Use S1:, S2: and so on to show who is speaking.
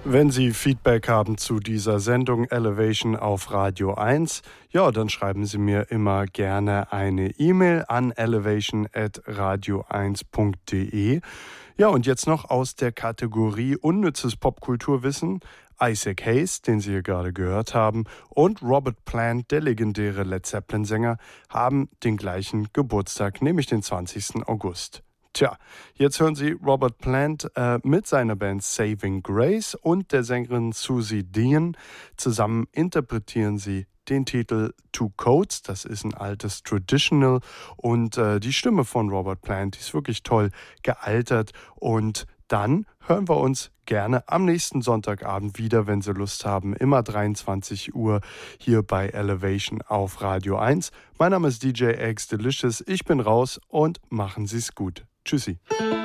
S1: Wenn Sie Feedback haben zu dieser Sendung Elevation auf Radio 1, ja, dann schreiben Sie mir immer gerne eine E-Mail an elevation@radio1.de. Ja, und jetzt noch aus der Kategorie Unnützes Popkulturwissen. Isaac Hayes, den Sie hier gerade gehört haben, und Robert Plant, der legendäre Led Zeppelin-Sänger, haben den gleichen Geburtstag, nämlich den 20. August. Tja, jetzt hören Sie Robert Plant mit seiner Band Saving Grace und der Sängerin Susie Dean. Zusammen interpretieren sie den Titel Two Coats. Das ist ein altes Traditional und die Stimme von Robert Plant, die ist wirklich toll gealtert. Und dann hören wir uns gerne am nächsten Sonntagabend wieder, wenn Sie Lust haben. Immer 23 Uhr hier bei Elevation auf Radio 1. Mein Name ist DJ X Delicious. Ich bin raus und machen Sie es gut. Tschüssi.